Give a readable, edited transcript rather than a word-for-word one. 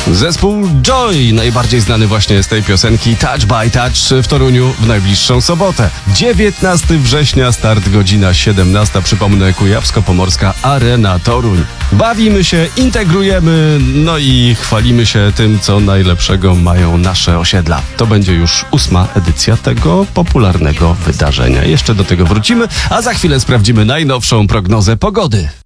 Zespół Joy, najbardziej znany właśnie z tej piosenki Touch by Touch w Toruniu w najbliższą sobotę. 19 września, start godzina 17. Przypomnę, Kujawsko-Pomorska Arena Toruń. Bawimy się, integrujemy, no i chwalimy się tym, co najlepszego mają nasze osiedla. To będzie już 8. edycja tego popularnego wydarzenia. Jeszcze do tego wrócimy, a za chwilę sprawdzimy najnowszą prognozę pogody.